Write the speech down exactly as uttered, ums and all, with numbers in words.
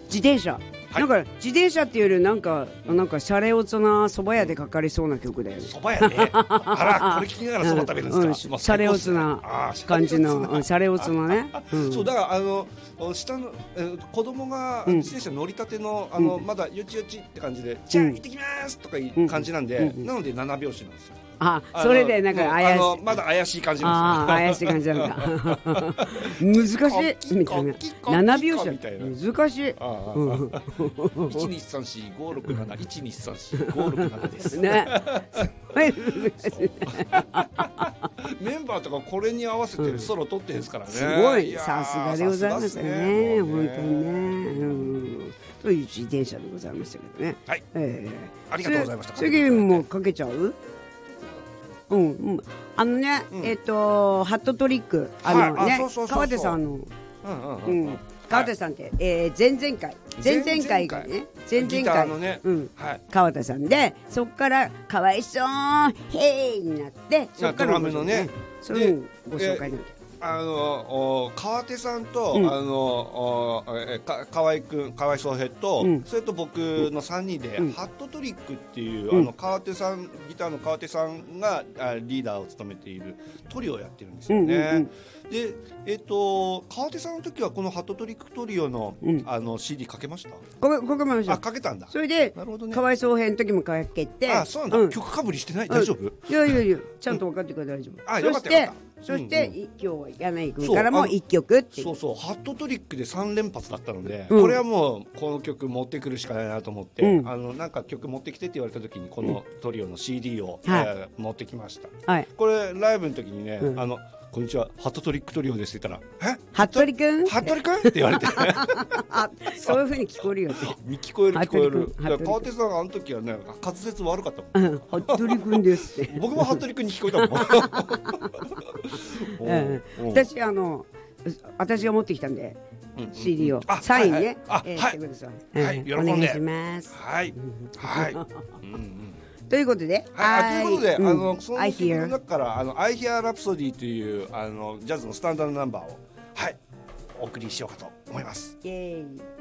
自転車、 はい、 なんか自転車っていうよりなんかなんかシャレオツな蕎麦屋でかかりそうな曲だよね。 蕎麦屋ね。あら、これ聞きながら蕎麦食べるんですか。 うんうん、シャレオツな感じの、うん、シャレオツなね、 うん、そうだからあの下の、えー、子供が自転車乗りたての、あの、うん、まだよちよちって感じで、うん、じゃあ行ってきますとかいう感じなんで、うん、なのでなな拍子なんですよ。 あ、それでなんか怪しい、あのまだ怪しい感じなんですよ。怪しい感じなのか。難しいみたいな。七拍子みたいな。難しい。 一二三四五六七一二三四五六七です。 ね。 メンバーとかこれに合わせてソロ取ってるんですからね。 すごい、さすがでございますね。本当にね。という自転車でございましたけどね。 はい。ありがとうございました。 次もかけちゃう？うん、うん、あのね、うん、えっ、ー、とハットトリック、あのね、川手さんの、うん、川手さんって、はい、えー、前々回前々回がね、前々回のね、うん、はい、川手さんで、そこからかわいそうヘイになって、そこからドラムのね、 それをご紹介になって。 あの川手さんと、うん、あのえか河合くん河合壮平と、うん、それと僕のさんにんで、うん、ハットトリックっていう、うん、あの川手さんギターの川手さんがリーダーを務めているトリオをやってるんですよね。うんうんうん、で、えー、と川手さんの時はこのハットトリックトリオの、うん、あの シーディー かけました？ かけました。 あ、かけたんだ。 それで、 なるほどね、 河合壮平の時もかけて、 あ、そうなんだ、うん、曲かぶりしてない？大丈夫？ いやいやいや、ちゃんと分かってくれて大丈夫。 あ、よかったよかった。 そして、うんうん、今日は柳井君からもいっきょくっていう。 そうそう、ハットトリックでさん連発だったので、うん、これはもうこの曲持ってくるしかないなと思って、うん、あのなんか曲持ってきてって言われた時にこのトリオの シーディー を、うん、えー、持ってきました、はい、これライブの時にね、うん、あのこんにちは、ハットトリックトリオですって言ったら、え、 ハットリくんハットリくんって言われてそういう風に聞こえるよって聞こえる聞こえる。川手さんあの時はね、滑舌悪かったもん、うん、 ハットリくんですって僕もハットリくんに聞こえたもんうん、私あの私が持ってきたんで、うんうん、シーディー をサインね、はいはい、えー、してください、はい、喜んでお願いします。 はいはい、うんうん、 ということで、 はい、ということで、うん、あのその曲の中からあの I Hear Rhapsody というあのジャズのスタンダードナンバーをはいお送りしようかと思います。 イエーイ。